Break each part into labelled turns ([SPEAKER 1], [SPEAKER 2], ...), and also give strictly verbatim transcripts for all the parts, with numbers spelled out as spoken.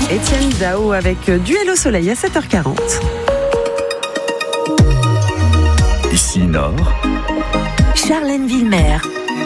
[SPEAKER 1] Étienne Dao avec Duel au soleil à sept heures quarante.
[SPEAKER 2] Ici Nord,
[SPEAKER 3] Charlène Villemer.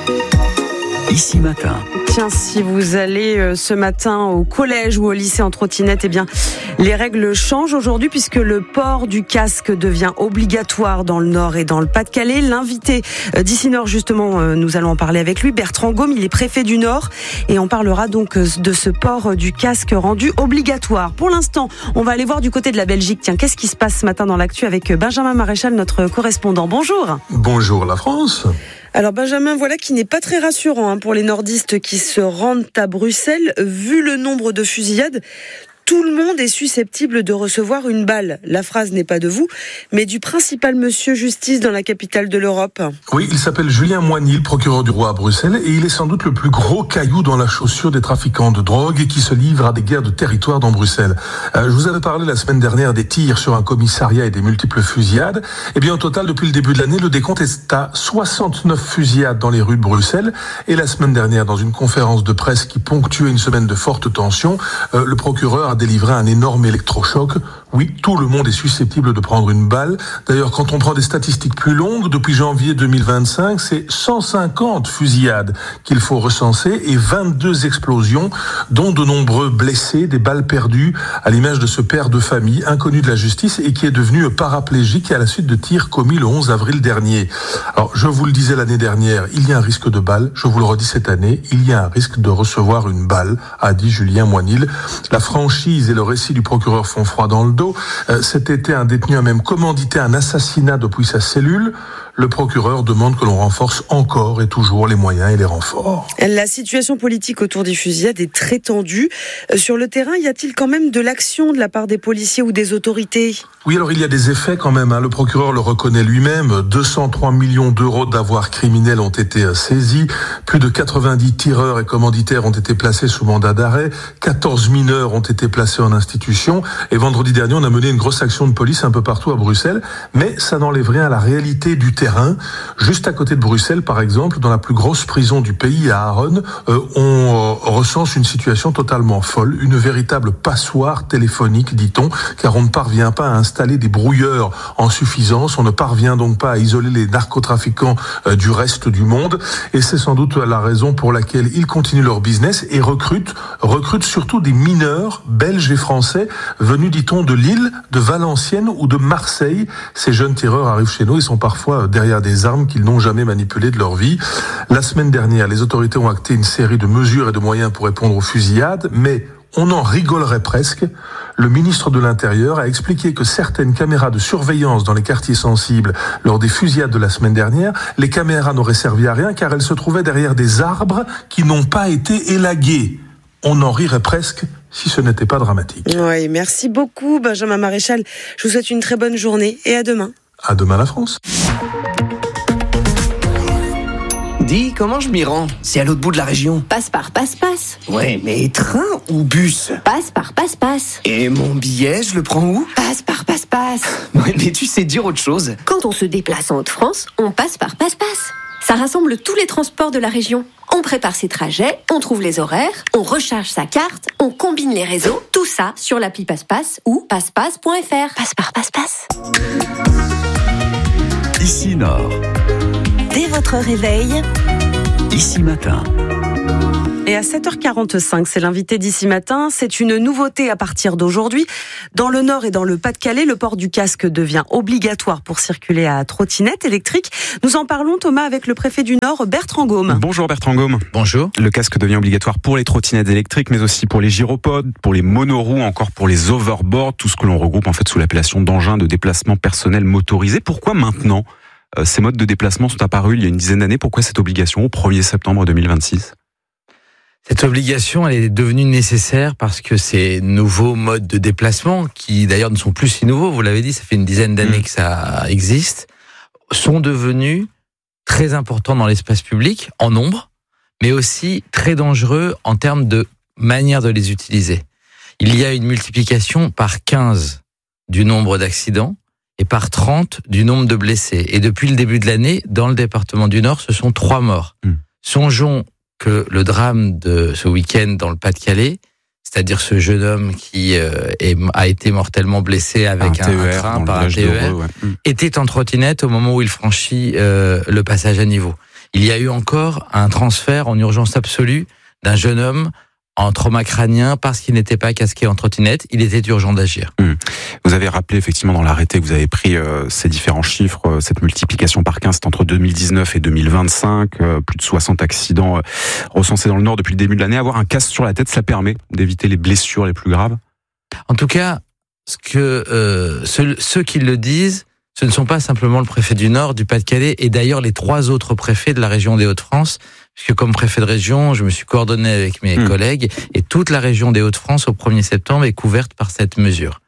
[SPEAKER 2] Ici Matin.
[SPEAKER 1] Tiens, si vous allez euh, ce matin au collège ou au lycée en trottinette, eh bien, les règles changent aujourd'hui puisque le port du casque devient obligatoire dans le Nord et dans le Pas-de-Calais. L'invité euh, d'Ici Nord, justement, euh, nous allons en parler avec lui, Bertrand Gaume, il est préfet du Nord et on parlera donc euh, de ce port du casque rendu obligatoire. Pour l'instant, on va aller voir du côté de la Belgique. Tiens, qu'est-ce qui se passe ce matin dans l'actu avec Benjamin Maréchal, notre correspondant. Bonjour.
[SPEAKER 4] Bonjour la France.
[SPEAKER 1] Alors Benjamin, voilà qui n'est pas très rassurant hein, pour les nordistes qui se rendent à Bruxelles. Vu le nombre de fusillades, tout le monde est susceptible de recevoir une balle. La phrase n'est pas de vous, mais du principal monsieur justice dans la capitale de l'Europe.
[SPEAKER 4] Oui, il s'appelle Julien Moigny, le procureur du roi à Bruxelles, et il est sans doute le plus gros caillou dans la chaussure des trafiquants de drogue et qui se livrent à des guerres de territoire dans Bruxelles. Euh, je vous avais parlé la semaine dernière des tirs sur un commissariat et des multiples fusillades. Eh bien, au total, depuis le début de l'année, le décompte est à soixante-neuf fusillades dans les rues de Bruxelles. Et la semaine dernière, dans une conférence de presse qui ponctuait une semaine de forte tension, euh, le procureur a délivré un énorme électrochoc. Oui, tout le monde est susceptible de prendre une balle. D'ailleurs, quand on prend des statistiques plus longues, depuis janvier deux mille vingt-cinq, c'est cent cinquante fusillades qu'il faut recenser et vingt-deux explosions, dont de nombreux blessés, des balles perdues, à l'image de ce père de famille inconnu de la justice et qui est devenu paraplégique à la suite de tirs commis le onze avril dernier. Alors, je vous le disais l'année dernière, il y a un risque de balle. Je vous le redis cette année, il y a un risque de recevoir une balle, a dit Julien Moigny. La franchise et le récit du procureur font froid dans le dos. Euh, cet été, un détenu a même commandité un assassinat depuis sa cellule. Le procureur demande que l'on renforce encore et toujours les moyens et les renforts.
[SPEAKER 1] La situation politique autour des fusillades est très tendue. Sur le terrain, y a-t-il quand même de l'action de la part des policiers ou des autorités ?
[SPEAKER 4] Oui, alors il y a des effets quand même. Hein. Le procureur le reconnaît lui-même. deux cent trois millions d'euros d'avoirs criminels ont été saisis. Plus de quatre-vingt-dix tireurs et commanditaires ont été placés sous mandat d'arrêt. quatorze mineurs ont été placés en institution. Et vendredi dernier, on a mené une grosse action de police un peu partout à Bruxelles. Mais ça n'enlève rien à la réalité du terrain. Juste à côté de Bruxelles, par exemple, dans la plus grosse prison du pays, à Aron, euh, on euh, recense une situation totalement folle, une véritable passoire téléphonique, dit-on, car on ne parvient pas à installer des brouilleurs en suffisance, on ne parvient donc pas à isoler les narcotrafiquants euh, du reste du monde, et c'est sans doute la raison pour laquelle ils continuent leur business et recrutent, recrutent surtout des mineurs belges et français venus, dit-on, de Lille, de Valenciennes ou de Marseille. Ces jeunes tireurs arrivent chez nous, ils sont parfois derrière des armes qu'ils n'ont jamais manipulées de leur vie. La semaine dernière, les autorités ont acté une série de mesures et de moyens pour répondre aux fusillades, mais on en rigolerait presque. Le ministre de l'Intérieur a expliqué que certaines caméras de surveillance dans les quartiers sensibles lors des fusillades de la semaine dernière, les caméras n'auraient servi à rien car elles se trouvaient derrière des arbres qui n'ont pas été élagués. On en rirait presque si ce n'était pas dramatique.
[SPEAKER 1] Oui, merci beaucoup Benjamin Maréchal. Je vous souhaite une très bonne journée et à demain.
[SPEAKER 4] À demain la France.
[SPEAKER 5] Dis, comment je m'y rends ? C'est à l'autre bout de la région.
[SPEAKER 3] Passe par passe-passe.
[SPEAKER 5] Ouais, mais train ou bus ?
[SPEAKER 3] Passe par passe-passe.
[SPEAKER 5] Et mon billet, je le prends où ?
[SPEAKER 3] Passe par passe-passe.
[SPEAKER 5] Ouais, mais tu sais dire autre chose.
[SPEAKER 3] Quand on se déplace en Haute-France, on passe par passe-passe. Ça rassemble tous les transports de la région. On prépare ses trajets, on trouve les horaires, on recharge sa carte, on combine les réseaux. Tout ça sur l'appli Passe-Passe ou passepasse point f r. Passe par passe-passe.
[SPEAKER 2] Ici Nord,
[SPEAKER 3] Dès votre réveil,
[SPEAKER 2] Ici Matin.
[SPEAKER 1] Et à sept heures quarante-cinq, c'est l'invité d'Ici Matin. C'est une nouveauté à partir d'aujourd'hui. Dans le Nord et dans le Pas-de-Calais, le port du casque devient obligatoire pour circuler à trottinette électrique. Nous en parlons, Thomas, avec le préfet du Nord, Bertrand Gaume.
[SPEAKER 6] Bonjour Bertrand Gaume.
[SPEAKER 5] Bonjour.
[SPEAKER 6] Le casque devient obligatoire pour les trottinettes électriques, mais aussi pour les gyropodes, pour les monoroues, encore pour les overboards, tout ce que l'on regroupe en fait sous l'appellation d'engins de déplacement personnel motorisé. Pourquoi maintenant euh, ces modes de déplacement sont apparus il y a une dizaine d'années? Pourquoi cette obligation au premier septembre deux mille vingt-six?
[SPEAKER 7] Cette obligation, elle est devenue nécessaire parce que ces nouveaux modes de déplacement, qui d'ailleurs ne sont plus si nouveaux, vous l'avez dit, ça fait une dizaine d'années mmh. que ça existe, sont devenus très importants dans l'espace public, en nombre, mais aussi très dangereux en termes de manière de les utiliser. Il y a une multiplication par quinze du nombre d'accidents et par trente du nombre de blessés. Et depuis le début de l'année, dans le département du Nord, ce sont trois morts. Mmh. Songeons que le drame de ce week-end dans le Pas-de-Calais, c'est-à-dire ce jeune homme qui euh, est, a été mortellement blessé avec un, un, un train par un T E R, ouais. était en trottinette au moment où il franchit euh, le passage à niveau. Il y a eu encore un transfert en urgence absolue d'un jeune homme en trauma crânien parce qu'il n'était pas casqué en trottinette. Il était urgent d'agir.
[SPEAKER 6] Mmh. Vous avez rappelé effectivement dans l'arrêté que vous avez pris euh, ces différents chiffres, euh, cette multiplication par quinze, c'est entre deux mille dix-neuf et deux mille vingt-cinq, euh, plus de soixante accidents euh, recensés dans le Nord depuis le début de l'année. Avoir un casque sur la tête, ça permet d'éviter les blessures les plus graves?
[SPEAKER 7] En tout cas, ce que euh, ceux, ceux qui le disent, ce ne sont pas simplement le préfet du Nord, du Pas-de-Calais, et d'ailleurs les trois autres préfets de la région des Hauts-de-France, puisque comme préfet de région, je me suis coordonné avec mes mmh. collègues, et toute la région des Hauts-de-France au premier septembre est couverte par cette mesure.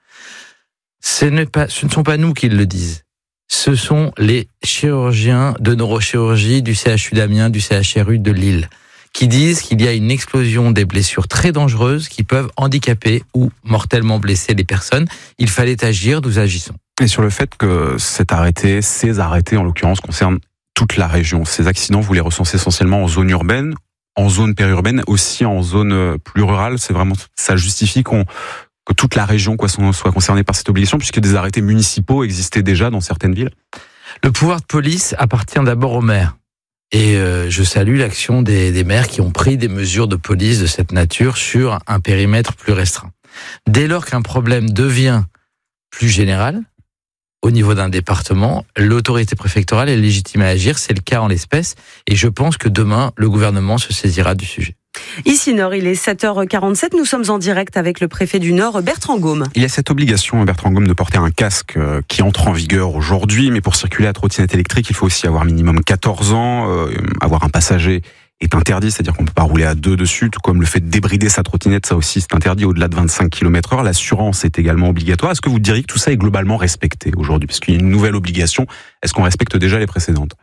[SPEAKER 7] Ce n'est pas, ce ne sont pas nous qui le disent. Ce sont les chirurgiens de neurochirurgie du C H U d'Amiens, du C H R U de Lille, qui disent qu'il y a une explosion des blessures très dangereuses qui peuvent handicaper ou mortellement blesser les personnes. Il fallait agir, nous agissons.
[SPEAKER 6] Et sur le fait que cet arrêté, ces arrêtés en l'occurrence, concernent toute la région. Ces accidents, vous les recensez essentiellement en zone urbaine, en zone périurbaine, aussi en zone plus rurale. C'est vraiment, ça justifie qu'on, que toute la région quoi, soit concernée par cette obligation, puisque des arrêtés municipaux existaient déjà dans certaines villes.
[SPEAKER 7] Le pouvoir de police appartient d'abord aux maires. Et euh, je salue l'action des, des maires qui ont pris des mesures de police de cette nature sur un périmètre plus restreint. Dès lors qu'un problème devient plus général, au niveau d'un département, l'autorité préfectorale est légitime à agir, c'est le cas en l'espèce, et je pense que demain, le gouvernement se saisira du sujet.
[SPEAKER 1] Ici Nord, il est sept heures quarante-sept, nous sommes en direct avec le préfet du Nord, Bertrand Gaume.
[SPEAKER 6] Il y a cette obligation, Bertrand Gaume, de porter un casque qui entre en vigueur aujourd'hui, mais pour circuler à trottinette électrique, il faut aussi avoir minimum quatorze ans, euh, avoir un passager est interdit, c'est-à-dire qu'on ne peut pas rouler à deux dessus, tout comme le fait de débrider sa trottinette, ça aussi c'est interdit au-delà de vingt-cinq kilomètres heure. L'assurance est également obligatoire. Est-ce que vous diriez que tout ça est globalement respecté aujourd'hui? Parce qu'il y a une nouvelle obligation, est-ce qu'on respecte déjà les précédentes?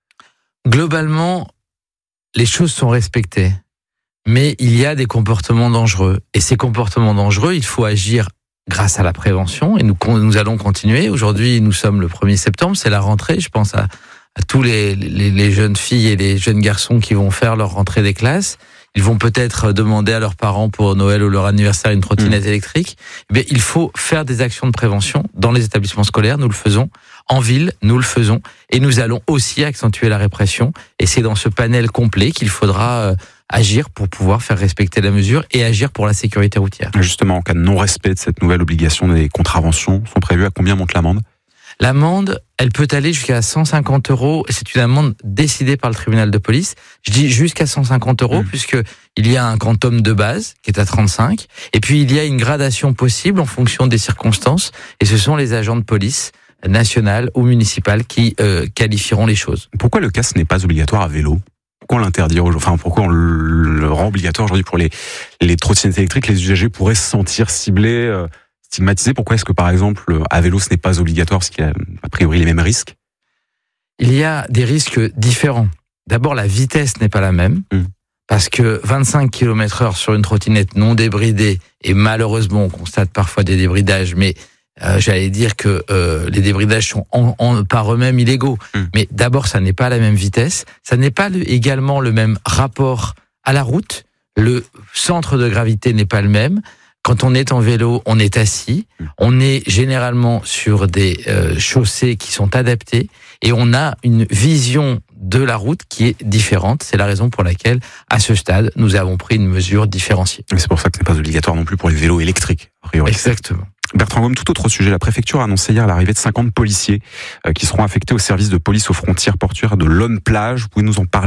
[SPEAKER 7] Globalement, les choses sont respectées, mais il y a des comportements dangereux. Et ces comportements dangereux, il faut agir grâce à la prévention, et nous, nous allons continuer. Aujourd'hui, nous sommes le premier septembre, c'est la rentrée, je pense à à tous les, les, les jeunes filles et les jeunes garçons qui vont faire leur rentrée des classes. Ils vont peut-être demander à leurs parents pour Noël ou leur anniversaire une trottinette mmh. électrique. Mais il faut faire des actions de prévention dans les établissements scolaires. Nous le faisons. En ville, nous le faisons. Et nous allons aussi accentuer la répression. Et c'est dans ce panel complet qu'il faudra euh, agir pour pouvoir faire respecter la mesure et agir pour la sécurité routière.
[SPEAKER 6] Justement, en cas de non-respect de cette nouvelle obligation, les contraventions sont prévues. À combien monte l'amende?
[SPEAKER 7] L'amende, elle peut aller jusqu'à cent cinquante euros. C'est une amende décidée par le tribunal de police. Je dis jusqu'à cent cinquante euros, mmh. puisque il y a un quantum de base qui est à trente-cinq. Et puis, il y a une gradation possible en fonction des circonstances. Et ce sont les agents de police nationales ou municipales qui euh, qualifieront les choses.
[SPEAKER 6] Pourquoi le casque n'est pas obligatoire à vélo? Pourquoi on l'interdit? Enfin, pourquoi on le rend obligatoire aujourd'hui pour les, les trottinettes électriques? Les usagers pourraient se sentir ciblés, euh, stigmatisé. Pourquoi est-ce que, par exemple, à vélo, ce n'est pas obligatoire, parce qu'il y a, a priori, les mêmes risques?
[SPEAKER 7] Il y a des risques différents. D'abord, la vitesse n'est pas la même, mmh. parce que vingt-cinq kilomètres heure sur une trottinette non débridée, et malheureusement, on constate parfois des débridages, mais euh, j'allais dire que euh, les débridages sont en, en, par eux-mêmes illégaux. Mmh. Mais d'abord, ça n'est pas la même vitesse, ça n'est pas le, également le même rapport à la route, le centre de gravité n'est pas le même. Quand on est en vélo, on est assis, on est généralement sur des euh, chaussées qui sont adaptées et on a une vision de la route qui est différente. C'est la raison pour laquelle, à ce stade, nous avons pris une mesure différenciée.
[SPEAKER 6] Mais c'est pour ça que ce n'est pas obligatoire non plus pour les vélos électriques, a priori.
[SPEAKER 7] Exactement.
[SPEAKER 6] Bertrand Gaume, tout autre sujet. La préfecture a annoncé hier l'arrivée de cinquante policiers euh, qui seront affectés au service de police aux frontières portuaires de Lonne-Plage. Vous pouvez nous en parler?